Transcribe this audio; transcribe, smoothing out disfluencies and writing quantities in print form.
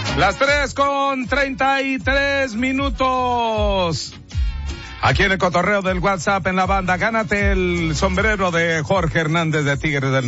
Las 3:33. Aquí en el cotorreo del WhatsApp en la banda, gánate el sombrero de Jorge Hernández de Tigres del